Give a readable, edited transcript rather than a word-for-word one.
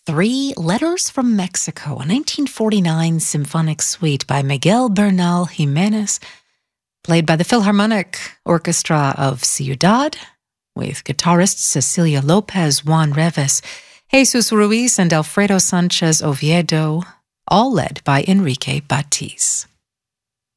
3, Letters from Mexico, a 1949 symphonic suite by Miguel Bernal Jimenez, played by the Philharmonic Orchestra of Ciudad, with guitarists Cecilia Lopez, Juan Reves, Jesus Ruiz, and Alfredo Sanchez Oviedo, all led by Enrique Batiz.